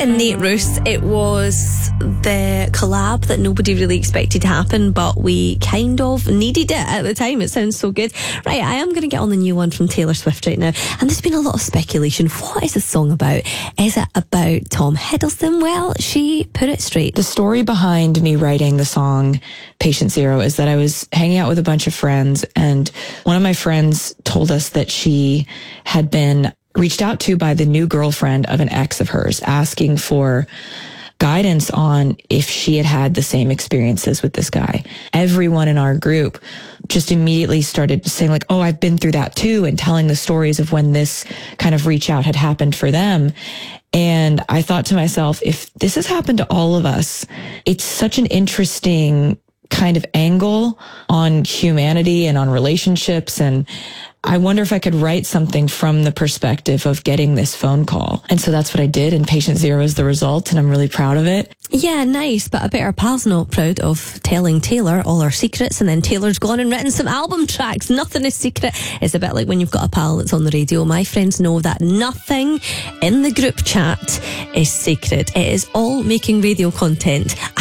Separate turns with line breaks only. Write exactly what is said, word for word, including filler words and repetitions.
and Nate Roos. It was the collab that nobody really expected to happen, but we kind of needed it at the time. It sounds so good. Right, I am going to get on the new one from Taylor Swift right now. And there's been a lot of speculation. What is the song about? Is it about Tom Hiddleston? Well, she put it straight.
The story behind me writing the song Patient Zero is that I was hanging out with a bunch of friends, and one of my friends told us that she had been reached out to by the new girlfriend of an ex of hers, asking for guidance on if she had had the same experiences with this guy. Everyone in our group just immediately started saying like, oh, I've been through that too, and telling the stories of when this kind of reach out had happened for them. And I thought to myself, if this has happened to all of us, it's such an interesting kind of angle on humanity and on relationships. And I wonder if I could write something from the perspective of getting this phone call. And so that's what I did, and Patient Zero is the result, and I'm really proud of it.
Yeah, nice, but I bet our pals not proud of telling Taylor all our secrets, and then Taylor's gone and written some album tracks. Nothing is secret. It's a bit like when you've got a pal that's on the radio. My friends know that nothing in the group chat is secret. It is all making radio content.